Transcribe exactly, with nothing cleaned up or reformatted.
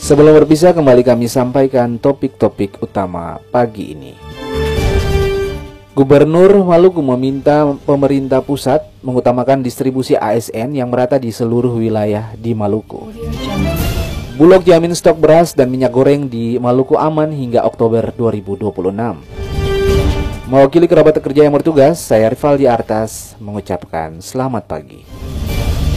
Sebelum berpisah, kembali kami sampaikan topik-topik utama pagi ini. Gubernur Maluku meminta pemerintah pusat mengutamakan distribusi A S N yang merata di seluruh wilayah di Maluku. Bulog jamin stok beras dan minyak goreng di Maluku aman hingga Oktober dua ribu dua puluh enam. Mewakili kerabat kerja yang bertugas, saya Rivaldi Artas mengucapkan selamat pagi.